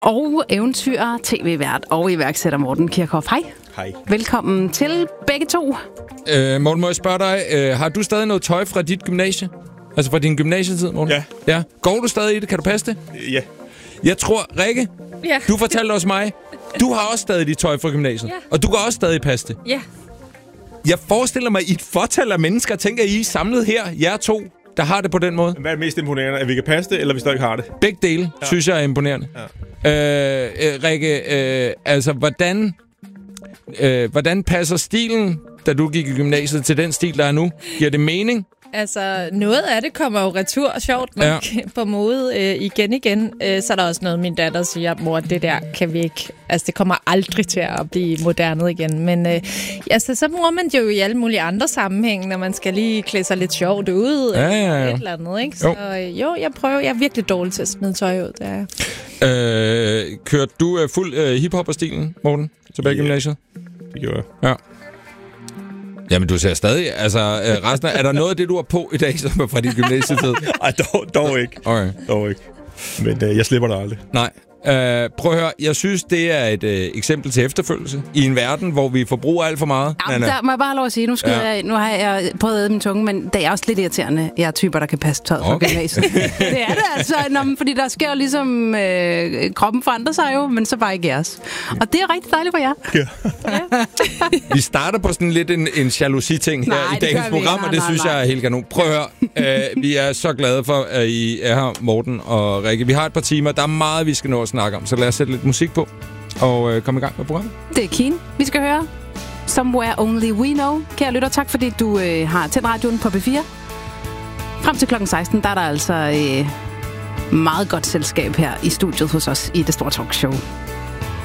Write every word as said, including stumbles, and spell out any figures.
Og eventyrer, tv-vært og iværksætter Morten Kirchhoff. Hej. Hej. Velkommen til begge to. Øh, Morten, må jeg spørge dig, øh, har du stadig noget tøj fra dit gymnasie? Altså fra din gymnasietid, Morten? Ja. ja. Går du stadig i det? Kan du passe det? Ja. Jeg tror, Rikke, ja. du fortalte os mig, du har også stadig dit tøj fra gymnasiet. Ja. Og du kan også stadig passe det. Ja. Jeg forestiller mig, I et fortal af mennesker, tænker I er samlet her, jer to, der har det på den måde. Hvad er det mest imponerende? At vi kan passe det, eller vi stadig har det? Begge dele, ja. synes jeg er imponerende. Ja. Øh, øh, Rikke, øh, altså hvordan, øh, hvordan passer stilen, da du gik i gymnasiet, til den stil, der er nu? Giver det mening? Altså, noget af det kommer jo retur, sjovt nok, ja. på mode øh, igen igen. Øh, så er der også noget, min datter siger, mor, det der kan vi ikke... Altså, det kommer aldrig til at blive modernet igen. Men øh, altså, så bruger man det jo i alle mulige andre sammenhænge, når man skal lige klæde sig lidt sjovt ud. Ja, ja, ja. Et eller andet, ikke? Så jo, øh, jo jeg prøver. Jeg er virkelig dårlig til at smide tøj ud. Der. Øh, kørte du øh, fuld øh, hiphop-stilen, Morten, tilbage i Ja. gymnasiet? Det gjorde jeg. Ja. Jamen, du ser stadig... Altså, øh, resten af, er der noget af det, du har på i dag, som er fra din gymnasietid? Ej, dog, dog ikke. Okay. Dog ikke. Men øh, jeg slipper det aldrig. Nej. Øh, prøv at høre, jeg synes, det er et øh, eksempel til efterfølgelse i en verden, hvor vi forbruger alt for meget. Ja, der må jeg bare have lov at sige, nu, skal ja. jeg, nu har jeg prøvet at æde min tunge, men det er også lidt irriterende. Jeg er typer, der kan passe tøjet fra okay. gymnasiet. Det er det altså, når, fordi der sker jo ligesom, øh, kroppen forandrer sig jo, men så bare ikke jeres. Og det er rigtig dejligt for jer. Ja. Ja. Vi starter på sådan lidt en, en jalousi-ting her Nej, i dagens program, nej, og det nej, synes nej. jeg er helt kanon. Prøv at høre, øh, vi er så glade for, at I er her, Morten og Rikke. Vi har et par timer, der er meget, vi skal nå at snakke om, så lad os sætte lidt musik på og øh, komme i gang med programmet. Det er Keen. Vi skal høre Somewhere Only We Know. Kære lytter, tak fordi du øh, har tændt radioen på B fire. Frem til klokken seksten, der er der altså øh, meget godt selskab her i studiet hos os i Det Store Talkshow.